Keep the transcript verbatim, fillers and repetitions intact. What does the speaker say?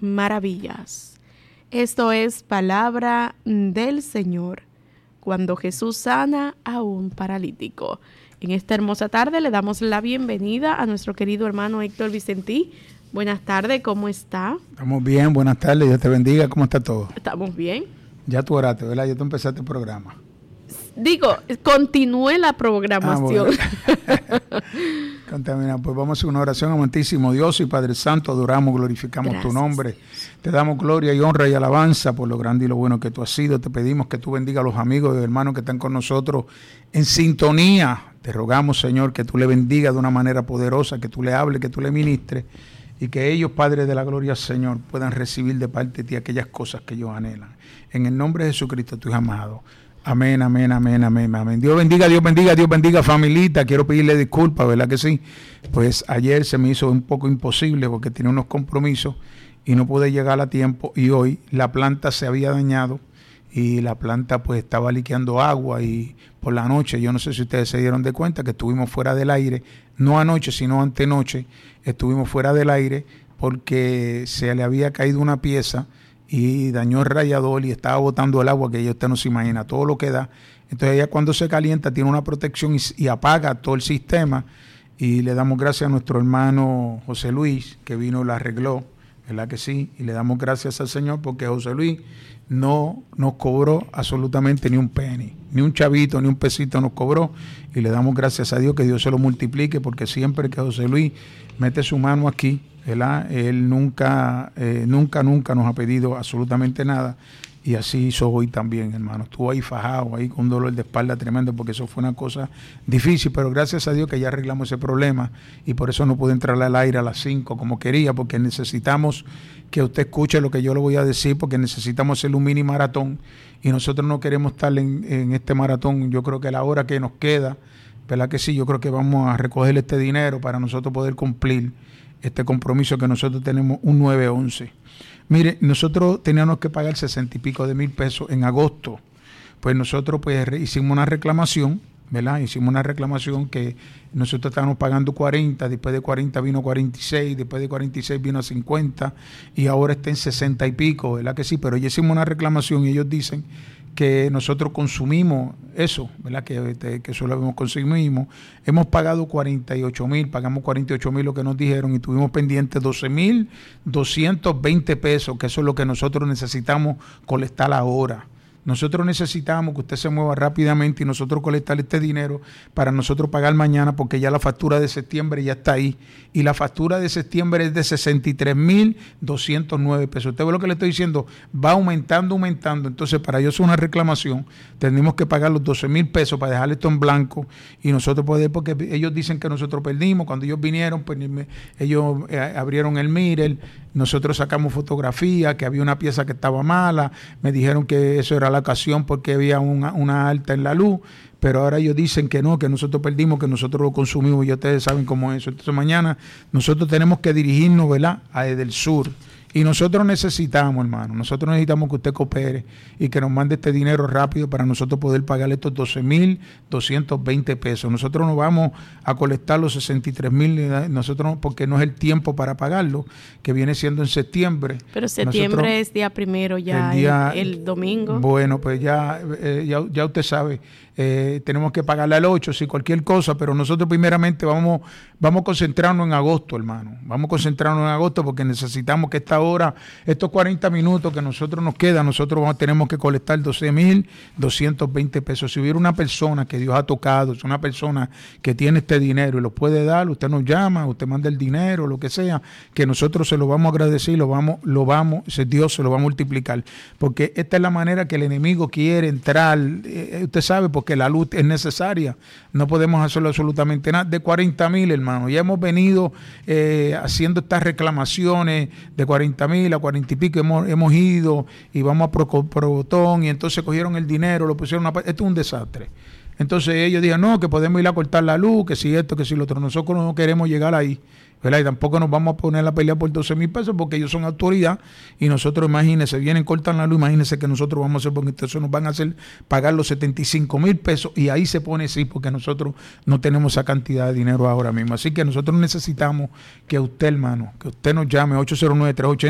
maravillas. Esto es palabra del Señor, cuando Jesús sana a un paralítico. En esta hermosa tarde le damos la bienvenida a nuestro querido hermano Héctor Vicentí. Buenas tardes, ¿cómo está? Estamos bien, buenas tardes, Dios te bendiga, ¿cómo está todo? Estamos bien. Ya tú oraste, ¿verdad? Ya tú empezaste el programa. Digo, continúe la programación. Ah, bueno. Contamina, pues vamos a hacer una oración, amantísimo Dios y Padre Santo, adoramos, glorificamos Gracias. Tu nombre. Te damos gloria y honra y alabanza por lo grande y lo bueno que tú has sido. Te pedimos que tú bendiga a los amigos y hermanos que están con nosotros en sintonía. Te rogamos, Señor, que tú le bendigas de una manera poderosa, que tú le hables, que tú le ministres y que ellos, Padre de la gloria, Señor, puedan recibir de parte de ti aquellas cosas que ellos anhelan. En el nombre de Jesucristo, tu Hijo amado. Amén, amén, amén, amén, amén. Dios bendiga, Dios bendiga, Dios bendiga, familita. Quiero pedirle disculpas, ¿verdad que sí? Pues ayer se me hizo un poco imposible porque tenía unos compromisos y no pude llegar a tiempo. Y hoy la planta se había dañado y la planta pues estaba liqueando agua y por la noche, yo no sé si ustedes se dieron de cuenta que estuvimos fuera del aire, no anoche, sino antenoche, estuvimos fuera del aire porque se le había caído una pieza y dañó el radiador y estaba botando el agua que ya usted no se imagina, todo lo que da. Entonces ella cuando se calienta tiene una protección y, y apaga todo el sistema y le damos gracias a nuestro hermano José Luis que vino y la arregló, ¿verdad que sí? Y le damos gracias al Señor porque José Luis no nos cobró absolutamente ni un penny, ni un chavito, ni un pesito nos cobró y le damos gracias a Dios que Dios se lo multiplique porque siempre que José Luis mete su mano aquí, ¿verdad? Él nunca, eh, nunca, nunca nos ha pedido absolutamente nada y así hizo hoy también, hermano. Estuvo ahí fajado, ahí con un dolor de espalda tremendo porque eso fue una cosa difícil, pero gracias a Dios que ya arreglamos ese problema y por eso no pude entrar al aire a las cinco como quería, porque necesitamos que usted escuche lo que yo le voy a decir, porque necesitamos hacer un mini maratón y nosotros no queremos estar en, en este maratón. Yo creo que la hora que nos queda, ¿verdad que sí? Yo creo que vamos a recoger este dinero para nosotros poder cumplir este compromiso que nosotros tenemos un nueve once. Mire, nosotros teníamos que pagar sesenta y pico de mil pesos en agosto. Pues nosotros pues hicimos una reclamación, ¿verdad? Hicimos una reclamación que nosotros estábamos pagando cuarenta, después de cuarenta vino cuarenta y seis, después de cuarenta y seis vino a cincuenta y ahora está en sesenta y pico, ¿verdad que sí? Pero ya hicimos una reclamación y ellos dicen que nosotros consumimos eso, ¿verdad? Que, que eso lo hemos consumimos. Hemos pagado cuarenta y ocho mil, pagamos cuarenta y ocho mil lo que nos dijeron y tuvimos pendientes doce mil doscientos veinte pesos, que eso es lo que nosotros necesitamos colectar ahora. Nosotros necesitamos que usted se mueva rápidamente y nosotros colectar este dinero para nosotros pagar mañana porque ya la factura de septiembre ya está ahí y la factura de septiembre es de sesenta y tres mil doscientos nueve pesos. Usted ve lo que le estoy diciendo, va aumentando, aumentando. Entonces para yo hacer una reclamación tenemos que pagar los doce mil pesos para dejar esto en blanco y nosotros poder, porque ellos dicen que nosotros perdimos. Cuando ellos vinieron, pues ellos eh, abrieron el Mirror, nosotros sacamos fotografía, que había una pieza que estaba mala, me dijeron que eso era la ocasión porque había una, una alta en la luz, pero ahora ellos dicen que no, que nosotros perdimos, que nosotros lo consumimos y ustedes saben cómo es eso. Entonces mañana nosotros tenemos que dirigirnos, ¿verdad?, a del sur. Y nosotros necesitamos, hermano, nosotros necesitamos que usted coopere y que nos mande este dinero rápido para nosotros poder pagar estos doce mil doscientos veinte pesos. Nosotros no vamos a colectar los sesenta y tres mil, nosotros porque no es el tiempo para pagarlo, que viene siendo en septiembre. Pero septiembre nosotros, es día primero ya, el, día, el, el domingo. Bueno, pues ya, eh, ya, ya usted sabe, eh, tenemos que pagarle al ocho, si cualquier cosa, pero nosotros primeramente vamos, vamos a concentrarnos en agosto, hermano. Vamos a concentrarnos en agosto porque necesitamos que esta hora, estos cuarenta minutos que nosotros nos quedan, nosotros vamos, tenemos que colectar doce mil doscientos veinte pesos. Si hubiera una persona que Dios ha tocado, es una persona que tiene este dinero y lo puede dar, usted nos llama, usted manda el dinero, lo que sea, que nosotros se lo vamos a agradecer, lo vamos, lo vamos, Dios se lo va a multiplicar, porque esta es la manera que el enemigo quiere entrar, eh, usted sabe, porque la luz es necesaria, no podemos hacerlo absolutamente nada. De cuarenta mil, hermano, ya hemos venido eh, haciendo estas reclamaciones de cuarenta mil a cuarenta y pico, hemos, hemos ido y vamos a pro, pro botón y entonces cogieron el dinero, lo pusieron a, esto es un desastre. Entonces ellos dijeron, no, que podemos ir a cortar la luz, que si esto, que si lo otro, nosotros no queremos llegar ahí, ¿verdad? Y tampoco nos vamos a poner a pelear por doce mil pesos porque ellos son autoridad y nosotros, imagínense, vienen, cortan la luz, imagínense que nosotros vamos a hacer, porque entonces nos van a hacer pagar los setenta y cinco mil pesos y ahí se pone sí, porque nosotros no tenemos esa cantidad de dinero ahora mismo. Así que nosotros necesitamos que usted, hermano, que usted nos llame ocho cero nueve, tres ocho cero